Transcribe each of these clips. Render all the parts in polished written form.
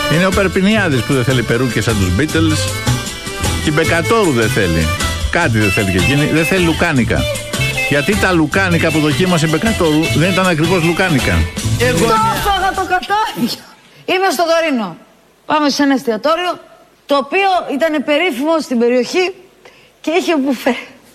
Είναι ο Περπινιάδης που δεν θέλει περούκες σαν τους Beatles. Και η Μπεκατόρου δεν θέλει. Κάτι δεν θέλει και εκείνη. Δεν θέλει λουκάνικα. Γιατί τα λουκάνικα που δοκίμασε η Μπεκατόρου δεν ήταν ακριβώς λουκάνικα. Το έφαγα το κατάδικο. Είμαι στο Δωρίνο. Πάμε σε ένα εστιατόριο το οποίο ήταν περίφημο στην περιοχή και είχε μπουφέ.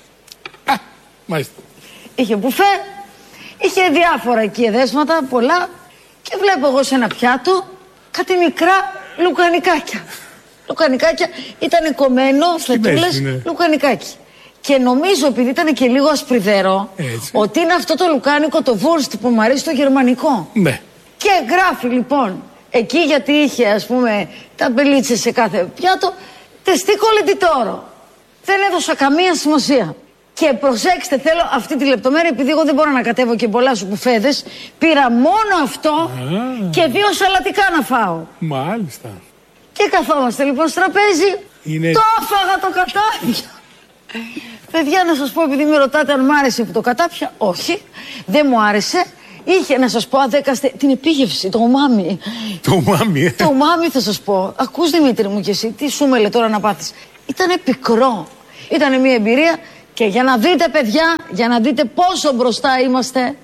Μάλιστα. Είχε μπουφέ, είχε διάφορα εκεί εδέσματα, πολλά, και βλέπω εγώ σε ένα πιάτο κάτι μικρά λουκανικάκια. Λουκανικάκια, ήταν κομμένο, φετούλες, ναι. Λουκανικάκι. Και νομίζω, επειδή ήταν και λίγο ασπριδερό, ότι είναι αυτό το λουκάνικο, το βούρστ που μου αρέσει, το γερμανικό. Ναι. Και γράφει λοιπόν, εκεί γιατί είχε ας πούμε ταμπελίτσες σε κάθε πιάτο, τεστίκολε ντιτόρο. Δεν έδωσα καμία σημασία. Και προσέξτε, θέλω αυτή τη λεπτομέρεια, επειδή εγώ δεν μπορώ να κατέβω και πολλά σου μπουφέδες, πήρα μόνο αυτό και 2 σαλατικά να φάω. Μάλιστα. Και καθόμαστε λοιπόν στο τραπέζι, το έφαγα το κατάπια. Παιδιά, να σας πω, επειδή με ρωτάτε αν μ' άρεσε που το κατάπια, όχι, δεν μου άρεσε. Είχε, να σας πω, αδέκαστε την επίγευση, το ομάμι. Το ομάμι, Το ομάμι θα σας πω. Ακούς, Δημήτρη μου, και εσύ, τι σου μέλε τώρα να πάθεις. Ήτανε πικρό. Ήτανε μια εμπειρία και για να δείτε, παιδιά, για να δείτε πόσο μπροστά είμαστε,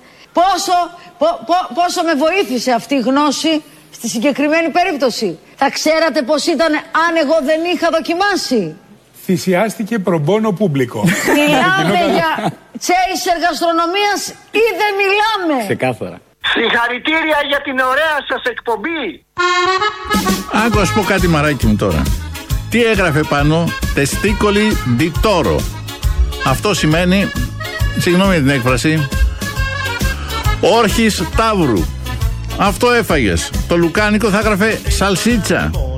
πόσο με βοήθησε αυτή η γνώση στη συγκεκριμένη περίπτωση. Θα ξέρατε πώς ήταν αν εγώ δεν είχα δοκιμάσει. Θυσιάστηκε προμπόνο πούμπλικο. Μιλάμε για τσέισερ γαστρονομίας ή δεν μιλάμε? Ξεκάθαρα. Συγχαρητήρια για την ωραία σας εκπομπή. Άκου, ας πω κάτι, μαράκι μου τώρα. Τι έγραφε πάνω? Τεστίκολι ντιτόρο. Αυτό σημαίνει, συγγνώμη την έκφραση, όρχης ταύρου. Αυτό έφαγες. Το λουκάνικο θα έγραφε σαλσίτσα.